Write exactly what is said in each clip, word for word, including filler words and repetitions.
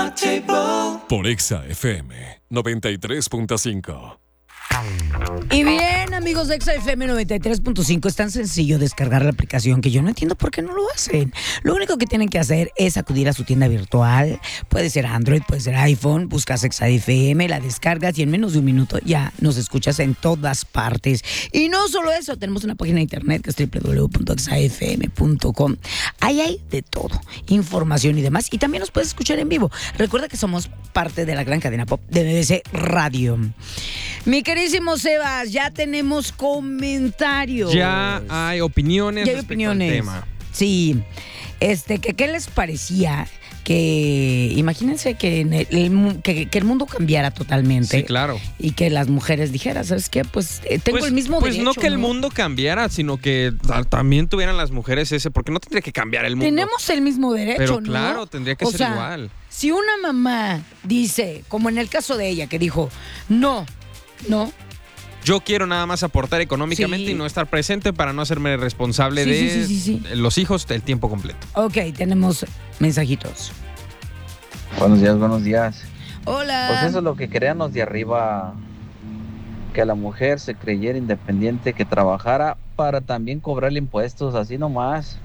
Por Exa F M noventa y tres punto cinco. Y bien, amigos de Exa F M noventa y tres punto cinco, es tan sencillo descargar la aplicación que yo no entiendo por qué no lo hacen. Lo único que tienen que hacer es acudir a su tienda virtual. Puede ser Android, puede ser iPhone. Buscas Exa F M, la descargas y en menos de un minuto ya nos escuchas en todas partes. Y no solo eso, tenemos una página de internet que es doble u doble u doble u punto exa f m punto com. Ahí hay de todo, información y demás. Y también nos puedes escuchar en vivo. Recuerda que somos parte de la gran cadena pop de B B C Radio. Mi queridísimo Sebas, ya tenemos comentarios. Ya hay opiniones. Ya hay respecto opiniones. al tema. Sí. Este, que qué les parecía que, imagínense que, en el, el, que, que el mundo cambiara totalmente. Sí, claro. Y que las mujeres dijeran, ¿sabes qué? Pues eh, tengo pues, el mismo pues derecho. Pues no que el mundo cambiara, sino que también tuvieran las mujeres ese, porque no tendría que cambiar el mundo. Tenemos el mismo derecho, Pero ¿no? claro, tendría que o ser sea, igual. Si una mamá dice, como en el caso de ella, que dijo, no, no. Yo quiero nada más aportar económicamente Sí. y no estar presente para no hacerme responsable Sí, de sí, sí, sí, sí. los hijos del tiempo completo. Ok, tenemos mensajitos. Buenos días, buenos días. Hola. Pues eso es lo que querían los de arriba, que la mujer se creyera independiente, que trabajara para también cobrarle impuestos, así nomás.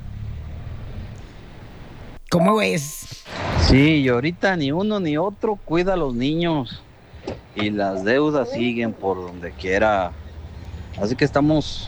¿Cómo ves? Sí, y ahorita ni uno ni otro cuida a los niños y las deudas siguen por donde quiera. Así que estamos,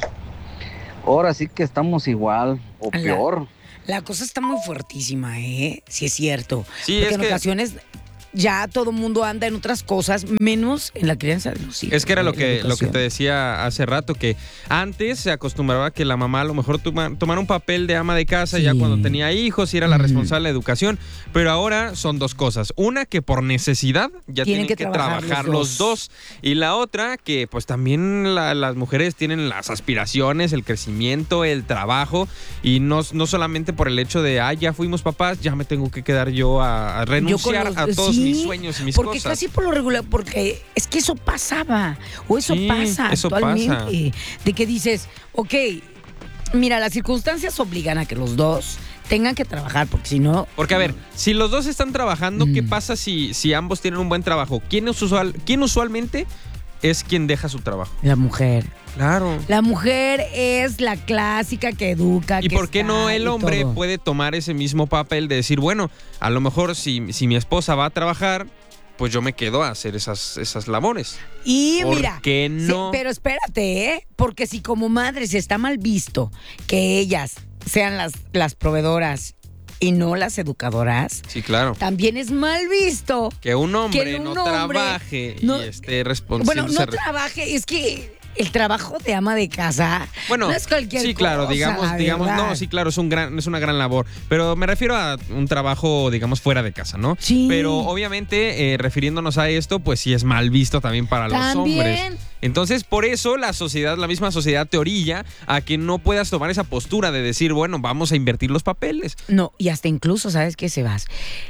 ahora sí que estamos igual o La- peor. La cosa está muy fuertísima, ¿eh? Sí es cierto. Sí, Porque es en que- ocasiones ya todo el mundo anda en otras cosas, menos en la crianza de los hijos. Es que era ¿eh? lo La que, lo que educación. te decía hace rato, que antes se acostumbraba que la mamá a lo mejor toma- tomara un papel de ama de casa Sí. ya cuando tenía hijos y era la Ujú. responsable de educación. Pero ahora son dos cosas. Una, que por necesidad ya Tienen tienen, que que, trabajar trabajar, los los dos. Y la otra, que pues también la- las mujeres tienen las aspiraciones, el crecimiento, el trabajo. Y no, no solamente por el hecho de, ah, ya fuimos papás, ya me tengo que quedar yo a, a renunciar los- a todos sí, mis sueños y mis Porque cosas. casi por lo regular, porque es que eso pasaba, o eso Sí, pasa eso actualmente, pasa. de que dices, ok, mira, las circunstancias obligan a que los dos tengan que trabajar, porque si no... Porque, a ver, si los dos están trabajando, ¿qué Mm. pasa si, si ambos tienen un buen trabajo? ¿Quién, es usual, ¿Quién usualmente es quien deja su trabajo? La mujer. Claro. La mujer es la clásica que educa. ¿Y que por qué está no el y hombre todo. puede tomar ese mismo papel de decir, bueno, a lo mejor si, si mi esposa va a trabajar, pues yo me quedo a hacer esas, esas labores? Y ¿Por mira, qué sí, no? pero espérate, ¿eh? Porque si como madres está mal visto que ellas sean las, las proveedoras y no las educadoras, Sí, claro. también es mal visto. Que un hombre Que un no hombre trabaje no- y esté responsable. Bueno, no trabaje, es que el trabajo de ama de casa Bueno, no es cualquier sí, claro, cosa, digamos, la digamos, verdad. no, sí, claro, es un gran, es una gran labor, pero me refiero a un trabajo, digamos, fuera de casa, ¿no? Sí. Pero obviamente, eh, refiriéndonos a esto, pues sí es mal visto también para los También. hombres. Entonces, por eso la sociedad, la misma sociedad te orilla a que no puedas tomar esa postura de decir, bueno, vamos a invertir los papeles. No, y hasta incluso, ¿sabes qué, Sebas?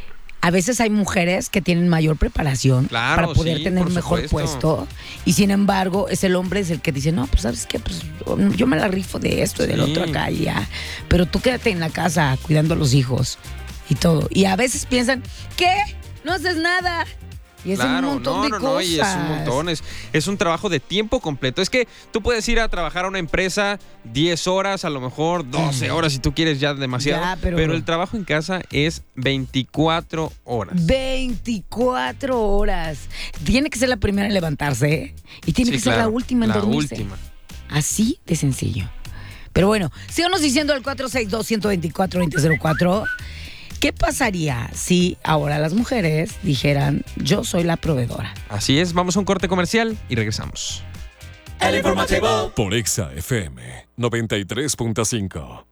A veces hay mujeres que tienen mayor preparación Claro, para poder sí, tener por un mejor supuesto. puesto. Y sin embargo, es el hombre es el que dice, no, pues ¿sabes qué? Pues yo me la rifo de esto y del Sí. otro acá y ya. Pero tú quédate en la casa cuidando a los hijos y todo. Y a veces piensan, ¿qué? No haces nada. Y es Claro, un montón no, de no, cosas. no, y es un montón, es, es un trabajo de tiempo completo. Es que tú puedes ir a trabajar a una empresa diez horas, a lo mejor doce horas si tú quieres ya demasiado, Ya, pero- pero... el trabajo en casa es veinticuatro horas. veinticuatro horas. Tiene que ser la primera en levantarse, ¿eh? Y tiene Sí, que ser la claro, última en la dormirse. última. Así de sencillo. Pero bueno, síganos diciendo al cuatro seis dos, uno dos cuatro, dos cero cero cuatro. ¿Qué pasaría si ahora las mujeres dijeran, yo soy la proveedora? Así es, vamos a un corte comercial y regresamos. El informativo por Exa F M noventa y tres punto cinco.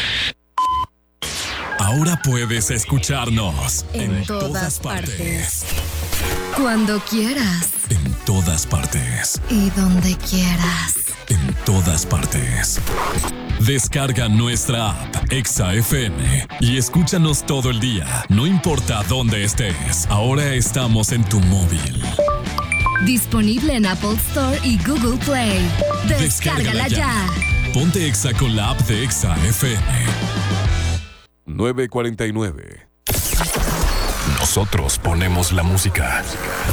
Ahora puedes escucharnos En, en, todas, partes. Cuando quieras. En todas partes. Y donde quieras. En todas partes. Descarga nuestra app Exa F M y escúchanos todo el día, no importa dónde estés. Ahora estamos en tu móvil. Disponible en Apple Store y Google Play. Descárgala ya. Ponte Exa con la app de Exa F M. nueve cuarenta y nueve. Nosotros ponemos la música.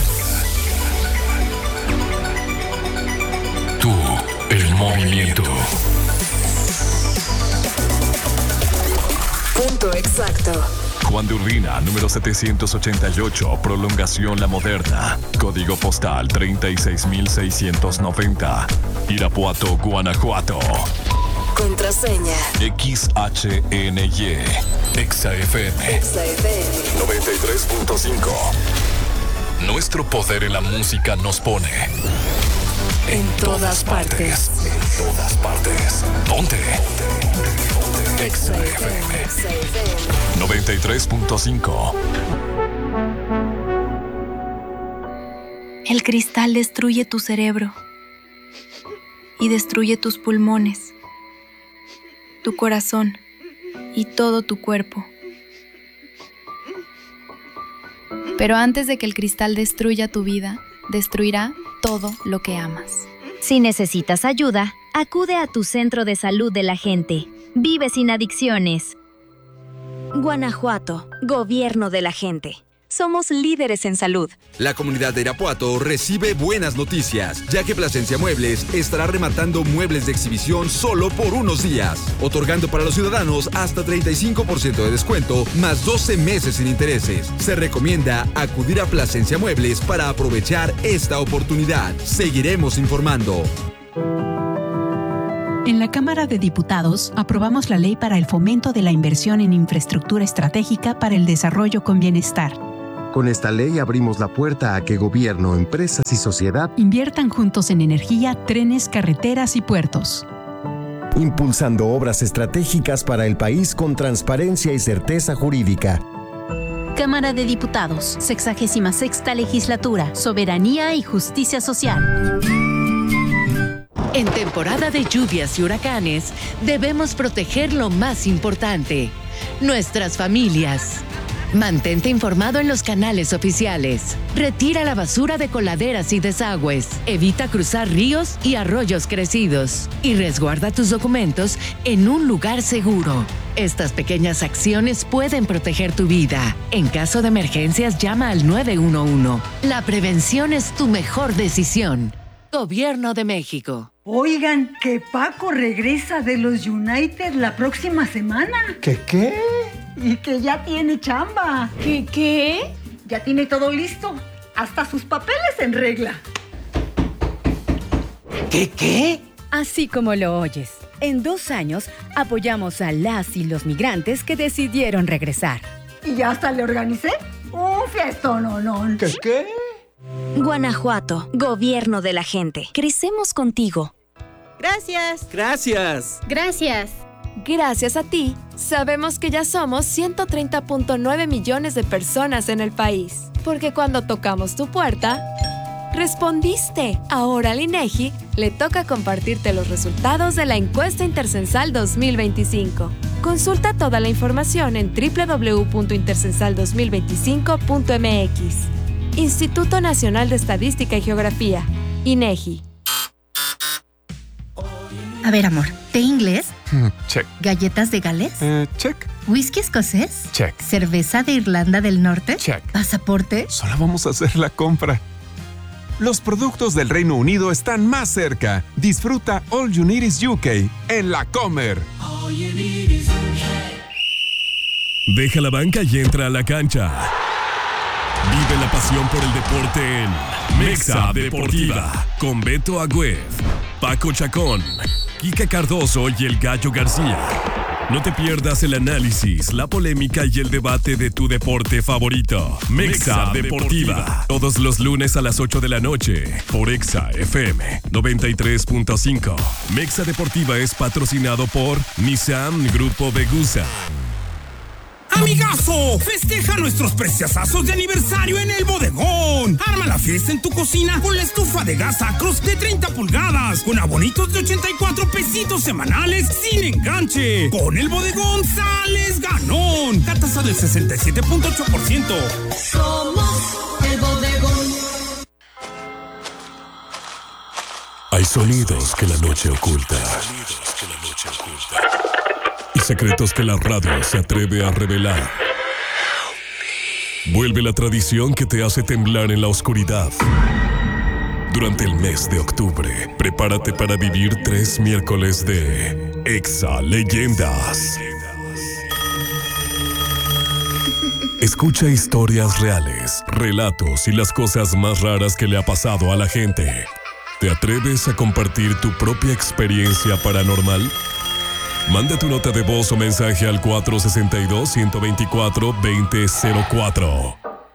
Tú, el movimiento. Punto exacto. Juan de Urbina, número setecientos ochenta y ocho, Prolongación La Moderna. Código postal treinta y seis mil seiscientos noventa. Irapuato, Guanajuato. Contraseña. X H N Y. Exa F M. Exa F M. noventa y tres punto cinco. Nuestro poder en la música nos pone En todas partes. En todas partes. Ponte. Exa F M. noventa y tres punto cinco. El cristal destruye tu cerebro y destruye tus pulmones, tu corazón y todo tu cuerpo. Pero antes de que el cristal destruya tu vida, destruirá todo lo que amas. Si necesitas ayuda, acude a tu centro de salud de la gente. Vive sin adicciones. Guanajuato, Gobierno de la gente. Somos líderes en salud. La comunidad de Irapuato recibe buenas noticias, ya que Plasencia Muebles estará rematando muebles de exhibición solo por unos días, otorgando para los ciudadanos hasta treinta y cinco por ciento de descuento, más doce meses sin intereses. Se recomienda acudir a Plasencia Muebles para aprovechar esta oportunidad. Seguiremos informando. En la Cámara de Diputados aprobamos la ley para el fomento de la inversión en infraestructura estratégica para el desarrollo con bienestar. Con esta ley abrimos la puerta a que gobierno, empresas y sociedad inviertan juntos en energía, trenes, carreteras y puertos. Impulsando obras estratégicas para el país con transparencia y certeza jurídica. Cámara de Diputados, sexagésima sexta legislatura, soberanía y justicia social. En temporada de lluvias y huracanes, debemos proteger lo más importante, nuestras familias. Mantente informado en los canales oficiales. Retira la basura de coladeras y desagües. Evita cruzar ríos y arroyos crecidos. Y resguarda tus documentos en un lugar seguro. Estas pequeñas acciones pueden proteger tu vida. En caso de emergencias, llama al nueve uno uno. La prevención es tu mejor decisión. Gobierno de México. Oigan, que Paco regresa de los United la próxima semana. ¿Qué qué? Y que ya tiene chamba. ¿Qué qué? Ya tiene todo listo, hasta sus papeles en regla. ¿Qué qué? Así como lo oyes, en dos años apoyamos a las y los migrantes que decidieron regresar. Y ya hasta le organicé un fiestón, no, no. ¿Qué qué? Guanajuato, Gobierno de la gente. Crecemos contigo. Gracias. Gracias. Gracias. Gracias a ti, sabemos que ya somos ciento treinta punto nueve millones de personas en el país. Porque cuando tocamos tu puerta, respondiste. Ahora al INEGI le toca compartirte los resultados de la encuesta Intercensal dos mil veinticinco. Consulta toda la información en doble u doble u doble u punto intercensal dos mil veinticinco punto m x. Instituto Nacional de Estadística y Geografía, INEGI. A ver, amor, ¿té inglés? Check. ¿Galletas de Gales? Eh, check. ¿Whisky escocés? Check. ¿Cerveza de Irlanda del Norte? Check. ¿Pasaporte? Solo vamos a hacer la compra. Los productos del Reino Unido están más cerca. Disfruta All You Need Is U K en La Comer. All you need is U K. Deja la banca y entra a la cancha. Vive la pasión por el deporte en Mexa Deportiva con Beto Agüed, Paco Chacón, Kika Cardoso y el Gallo García. No te pierdas el análisis, la polémica y el debate de tu deporte favorito. Mexa Deportiva. Todos los lunes a las ocho de la noche por Exa F M noventa y tres punto cinco. Mexa Deportiva es patrocinado por Nissan Grupo Vegusa. ¡Amigazo! Festeja nuestros preciosazos de aniversario en el bodegón. Arma la fiesta en tu cocina con la estufa de gas Acros de treinta pulgadas, con abonitos de ochenta y cuatro pesitos semanales sin enganche. Con el bodegón sales ganón. La tasa del sesenta y siete punto ocho por ciento. Somos el bodegón. Hay sonidos que la noche oculta. Y secretos que la radio se atreve a revelar. Vuelve la tradición que te hace temblar en la oscuridad. Durante el mes de octubre, prepárate para vivir tres miércoles de Exa Leyendas. Escucha historias reales, relatos y las cosas más raras que le ha pasado a la gente. ¿Te atreves a compartir tu propia experiencia paranormal? Manda tu nota de voz o mensaje al cuatro seis dos, uno dos cuatro, dos cero cero cuatro.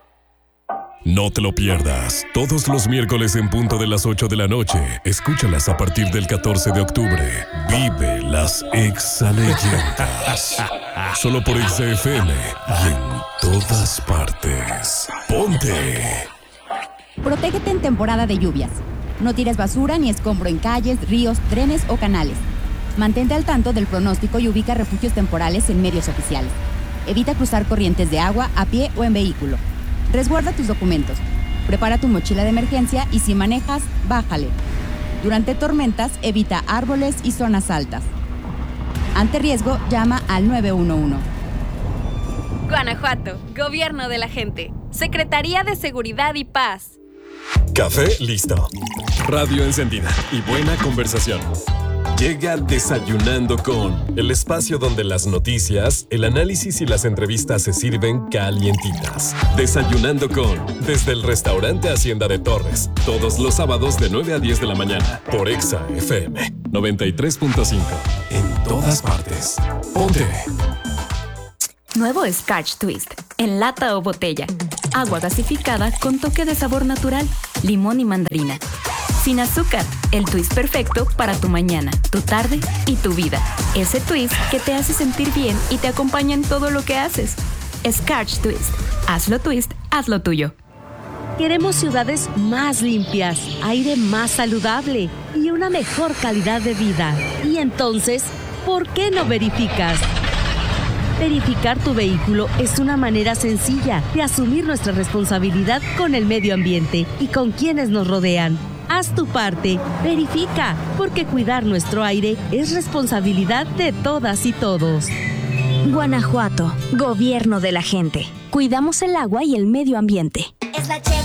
No te lo pierdas. Todos los miércoles en punto de las ocho de la noche. Escúchalas a partir del catorce de octubre. Vive las Exa Leyendas. Solo por Exa F M y en todas partes. ¡Ponte! Protégete en temporada de lluvias. No tires basura ni escombro en calles, ríos, trenes o canales. Mantente al tanto del pronóstico y ubica refugios temporales en medios oficiales. Evita cruzar corrientes de agua a pie o en vehículo. Resguarda tus documentos. Prepara tu mochila de emergencia y si manejas, bájale. Durante tormentas, evita árboles y zonas altas. Ante riesgo, llama al nueve uno uno. Guanajuato, Gobierno de la Gente. Secretaría de Seguridad y Paz. Café listo. Radio encendida y buena conversación. Llega Desayunando con, el espacio donde las noticias, el análisis y las entrevistas se sirven calientitas. Desayunando con, desde el restaurante Hacienda de Torres, todos los sábados de nueve a diez de la mañana, por Exa F M noventa y tres punto cinco. En todas partes. Ponte. Nuevo Scotch Twist, en lata o botella. Agua gasificada con toque de sabor natural, limón y mandarina. Sin azúcar, el twist perfecto para tu mañana, tu tarde y tu vida. Ese twist que te hace sentir bien y te acompaña en todo lo que haces. Scotch Twist. Hazlo twist, hazlo tuyo. Queremos ciudades más limpias, aire más saludable y una mejor calidad de vida. Y entonces, ¿por qué no verificas? Verificar tu vehículo es una manera sencilla de asumir nuestra responsabilidad con el medio ambiente y con quienes nos rodean. Haz tu parte, verifica, porque cuidar nuestro aire es responsabilidad de todas y todos. Guanajuato, Gobierno de la Gente. Cuidamos el agua y el medio ambiente. Es la